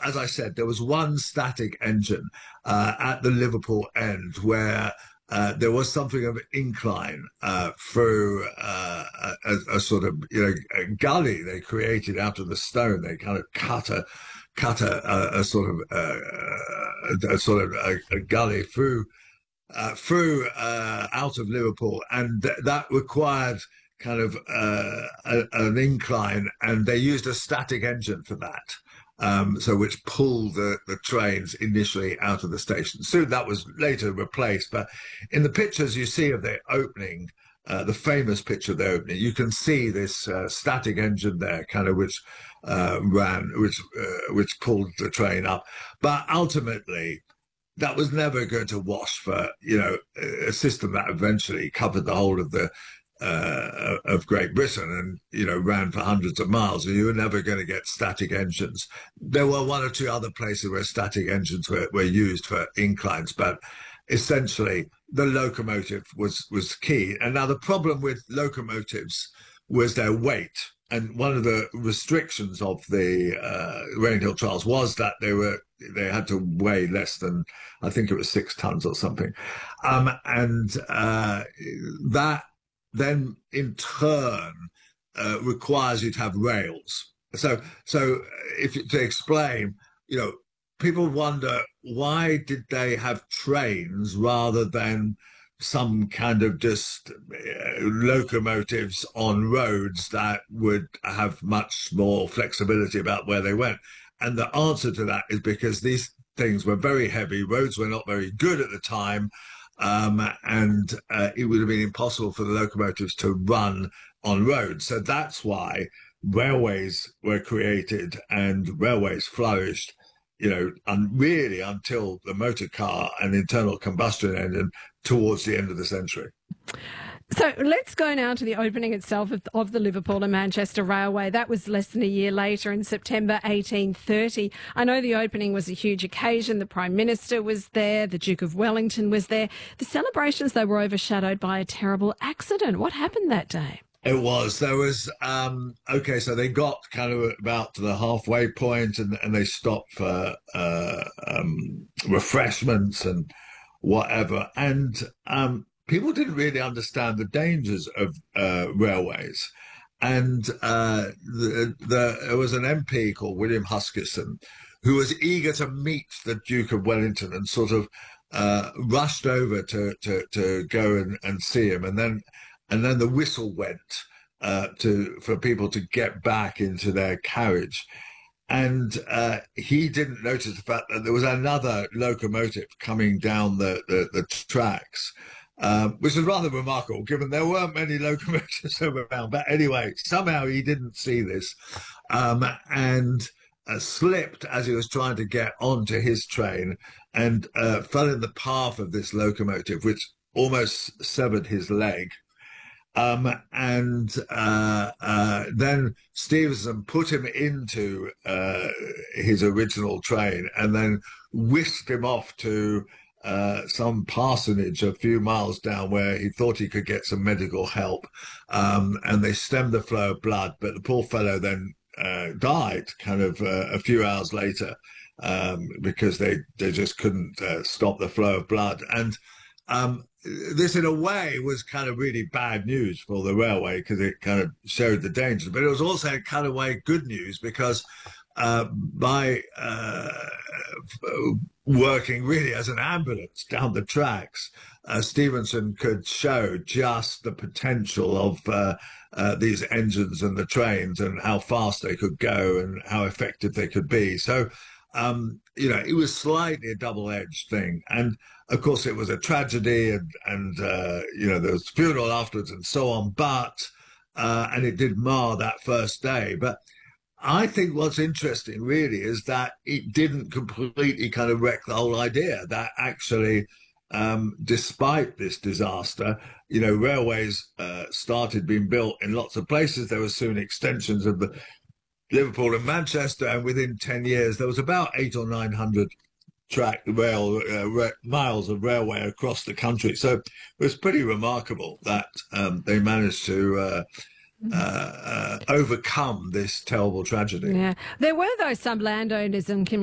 as I said, there was one static engine at the Liverpool end where there was something of an incline through a sort of a gully they created out of the stone. They kind of cut a sort of a gully through out of Liverpool, and that required kind of an incline, and they used a static engine for that. So which pulled the trains initially out of the station. Soon that was later replaced, but in the pictures you see of the opening, the famous picture of the opening, you can see this static engine there, kind of which which pulled the train up. But ultimately, that was never going to wash for a system that eventually covered the whole of Great Britain and ran for hundreds of miles. And you were never going to get static engines. There were one or two other places where static engines were used for inclines, but essentially the locomotive was key. And now the problem with locomotives was their weight. And one of the restrictions of the Rainhill trials was that they had to weigh less than, I think it was 6 tons or something, and that then in turn requires you to have rails. So to explain, people wonder, why did they have trains rather than some kind of just locomotives on roads that would have much more flexibility about where they went? And the answer to that is because these things were very heavy. Roads were not very good at the time. And it would have been impossible for the locomotives to run on roads. So that's why railways were created and railways flourished, really until the motor car and internal combustion engine towards the end of the century. So let's go now to the opening itself of the Liverpool and Manchester Railway. That was less than a year later in September 1830. I know the opening was a huge occasion. The Prime Minister was there. The Duke of Wellington was there. The celebrations, though, were overshadowed by a terrible accident. What happened that day? There was, so they got kind of about to the halfway point and they stopped for refreshments and whatever. And people didn't really understand the dangers of railways. And there was an MP called William Huskisson who was eager to meet the Duke of Wellington and sort of rushed over to go and see him. And then the whistle went for people to get back into their carriage. And he didn't notice the fact that there was another locomotive coming down the tracks, which was rather remarkable, given there weren't many locomotives around. But anyway, somehow he didn't see this and slipped as he was trying to get onto his train and fell in the path of this locomotive, which almost severed his leg. Then Stephenson put him into his original train and then whisked him off to some parsonage a few miles down where he thought he could get some medical help. And they stemmed the flow of blood, but the poor fellow then died kind of a few hours later because they just couldn't stop the flow of blood. And this, in a way, was kind of really bad news for the railway because it kind of showed the danger. But it was also in kind of way good news because by working really as an ambulance down the tracks, Stephenson could show just the potential of these engines and the trains and how fast they could go and how effective they could be. So, it was slightly a double-edged thing. And of course, it was a tragedy and there was a funeral afterwards and so on. But, and it did mar that first day. But I think what's interesting really is that it didn't completely kind of wreck the whole idea that actually, despite this disaster, railways started being built in lots of places. There were soon extensions of the Liverpool and Manchester, and within 10 years, there was about 800 or 900 miles of railway across the country. So it was pretty remarkable that they managed to overcome this terrible tragedy. Yeah, there were, though, some landowners and